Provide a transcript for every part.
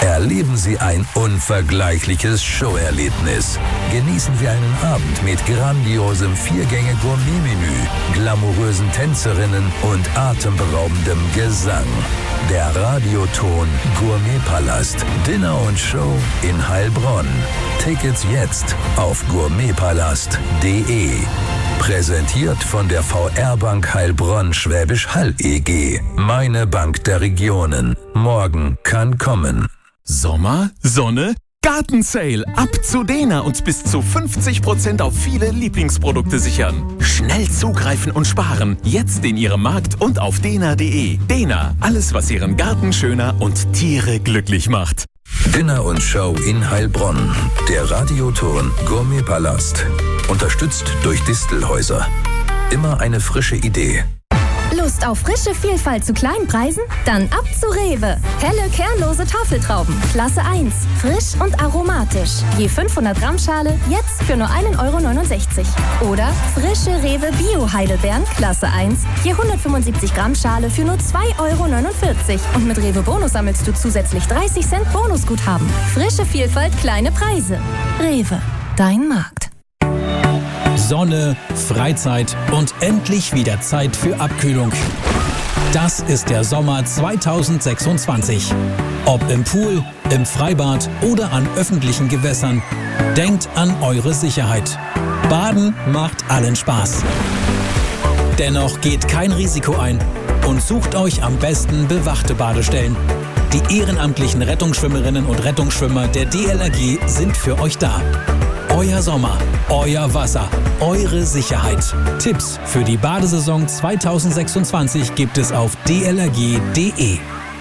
Erleben Sie ein unvergleichliches Showerlebnis. Genießen Sie einen Abend mit grandiosem 4-Gänge-Gourmet-Menü, glamourösen Tänzerinnen und atemberaubendem Gesang. Der Radioton Gourmetpalast. Dinner und Show in Heilbronn. Tickets jetzt auf gourmetpalast.de. Präsentiert von der VR Bank Heilbronn Schwäbisch Hall EG. Meine Bank der Regionen. Morgen kann kommen. Sommer, Sonne, Gartensale. Ab zu Dena und bis zu 50% auf viele Lieblingsprodukte sichern. Schnell zugreifen und sparen. Jetzt in Ihrem Markt und auf dena.de. Dena, alles was Ihren Garten schöner und Tiere glücklich macht. Dinner und Show in Heilbronn. Der Radioton Gourmetpalast. Unterstützt durch Distelhäuser. Immer eine frische Idee. Lust auf frische Vielfalt zu kleinen Preisen? Dann ab zu Rewe. Helle, kernlose Tafeltrauben. Klasse 1. Frisch und aromatisch. Je 500 Gramm Schale, jetzt für nur 1,69 €. Oder frische Rewe Bio-Heidelbeeren. Klasse 1. Je 175 Gramm Schale für nur 2,49 €. Und mit Rewe Bonus sammelst du zusätzlich 30 Cent Bonusguthaben. Frische Vielfalt, kleine Preise. Rewe. Dein Markt. Sonne, Freizeit und endlich wieder Zeit für Abkühlung. Das ist der Sommer 2026. Ob im Pool, im Freibad oder an öffentlichen Gewässern, denkt an eure Sicherheit. Baden macht allen Spaß. Dennoch geht kein Risiko ein und sucht euch am besten bewachte Badestellen. Die ehrenamtlichen Rettungsschwimmerinnen und Rettungsschwimmer der DLRG sind für euch da. Euer Sommer, euer Wasser, eure Sicherheit. Tipps für die Badesaison 2026 gibt es auf dlrg.de.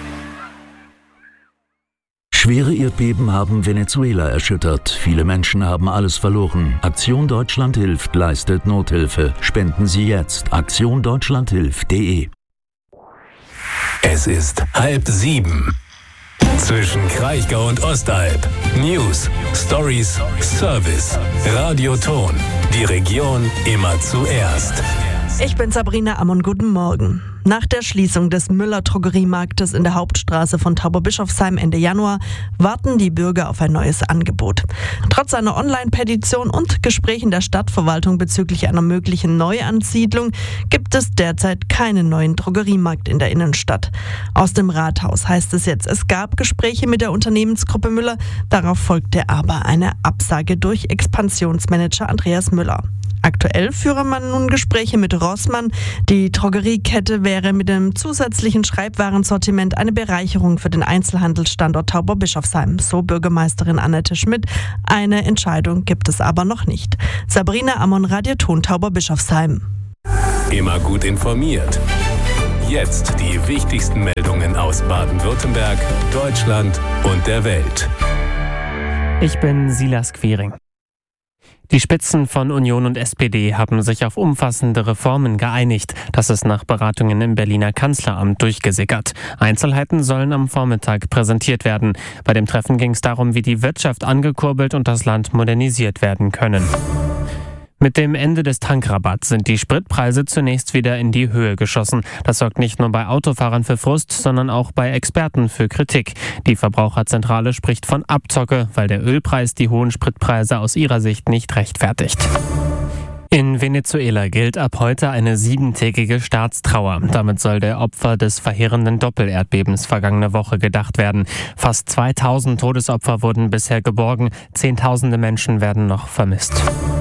Schwere Erdbeben haben Venezuela erschüttert. Viele Menschen haben alles verloren. Aktion Deutschland hilft, leistet Nothilfe. Spenden Sie jetzt. aktiondeutschlandhilft.de. Es ist 6:30. Zwischen Kraichgau und Ostalb. News, Stories, Service. Radioton. Die Region immer zuerst. Ich bin Sabrina Ammon, guten Morgen. Nach der Schließung des Müller-Drogeriemarktes in der Hauptstraße von Tauberbischofsheim Ende Januar warten die Bürger auf ein neues Angebot. Trotz einer Online-Petition und Gesprächen der Stadtverwaltung bezüglich einer möglichen Neuansiedlung gibt es derzeit keinen neuen Drogeriemarkt in der Innenstadt. Aus dem Rathaus heißt es jetzt, es gab Gespräche mit der Unternehmensgruppe Müller, darauf folgte aber eine Absage durch Expansionsmanager Andreas Müller. Aktuell führe man nun Gespräche mit Rossmann. Die Drogeriekette wäre mit dem zusätzlichen Schreibwarensortiment eine Bereicherung für den Einzelhandelsstandort Tauberbischofsheim, so Bürgermeisterin Annette Schmidt. Eine Entscheidung gibt es aber noch nicht. Sabrina Ammon, Radioton Tauberbischofsheim. Immer gut informiert. Jetzt die wichtigsten Meldungen aus Baden-Württemberg, Deutschland und der Welt. Ich bin Silas Quiring. Die Spitzen von Union und SPD haben sich auf umfassende Reformen geeinigt. Das ist nach Beratungen im Berliner Kanzleramt durchgesickert. Einzelheiten sollen am Vormittag präsentiert werden. Bei dem Treffen ging es darum, wie die Wirtschaft angekurbelt und das Land modernisiert werden können. Mit dem Ende des Tankrabatts sind die Spritpreise zunächst wieder in die Höhe geschossen. Das sorgt nicht nur bei Autofahrern für Frust, sondern auch bei Experten für Kritik. Die Verbraucherzentrale spricht von Abzocke, weil der Ölpreis die hohen Spritpreise aus ihrer Sicht nicht rechtfertigt. In Venezuela gilt ab heute eine 7-tägige Staatstrauer. Damit soll der Opfer des verheerenden Doppelerdbebens vergangene Woche gedacht werden. Fast 2000 Todesopfer wurden bisher geborgen, Zehntausende Menschen werden noch vermisst.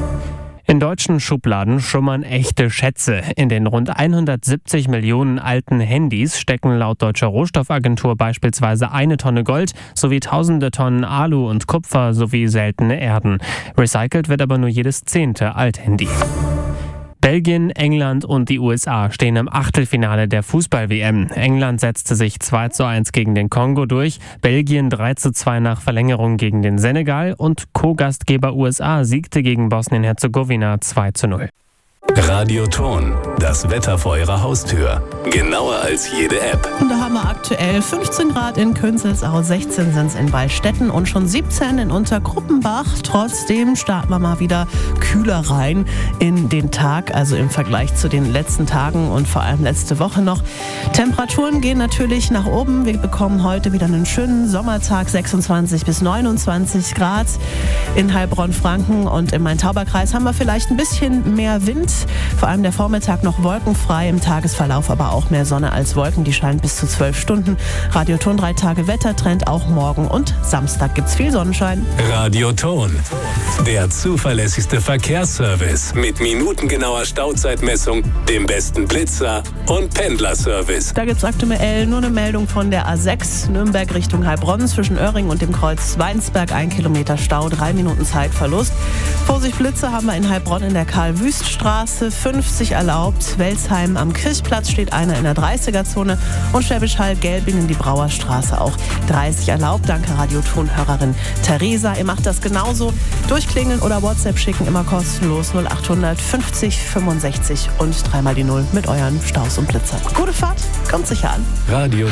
In deutschen Schubladen schummern echte Schätze. In den rund 170 Millionen alten Handys stecken laut Deutscher Rohstoffagentur beispielsweise 1 Tonne Gold sowie tausende Tonnen Alu und Kupfer sowie seltene Erden. Recycelt wird aber nur jedes 10. Althandy. Belgien, England und die USA stehen im Achtelfinale der Fußball-WM. England setzte sich 2:1 gegen den Kongo durch, Belgien 3:2 nach Verlängerung gegen den Senegal und Co-Gastgeber USA siegte gegen Bosnien-Herzegowina 2:0. Radioton, das Wetter vor Ihrer Haustür. Genauer als jede App. Und da haben wir aktuell 15 Grad in Künzelsau, 16 sind es in Waldstätten und schon 17 in Untergruppenbach. Trotzdem starten wir mal wieder kühler rein in den Tag, also im Vergleich zu den letzten Tagen und vor allem letzte Woche noch. Temperaturen gehen natürlich nach oben. Wir bekommen heute wieder einen schönen Sommertag, 26 bis 29 Grad. In Heilbronn-Franken und im Main-Tauber-Kreis haben wir vielleicht ein bisschen mehr Wind. Vor allem der Vormittag noch wolkenfrei, im Tagesverlauf aber auch mehr Sonne als Wolken. Die scheint bis zu 12 Stunden. Radioton 3 Tage Wettertrend auch morgen und Samstag gibt's viel Sonnenschein. Radioton, der zuverlässigste Verkehrsservice mit minutengenauer Stauzeitmessung, dem besten Blitzer und Pendlerservice. Da gibt's aktuell nur eine Meldung von der A6 Nürnberg Richtung Heilbronn zwischen Öhring und dem Kreuz Weinsberg. 1 Kilometer Stau, 3 Minuten Zeitverlust. Vorsicht Blitzer haben wir in Heilbronn in der Karl-Wüst-Straße. 50 erlaubt. Welsheim am Kirchplatz steht einer in der 30er-Zone und Schwäbisch Hall Gelbingen die Brauerstraße auch 30 erlaubt. Danke Radioton-Hörerin Theresa. Ihr macht das genauso. Durchklingeln oder WhatsApp schicken, immer kostenlos 0800 50 65 und 3 mal die 0 mit euren Staus und Blitzern. Gute Fahrt, kommt sicher an. Radio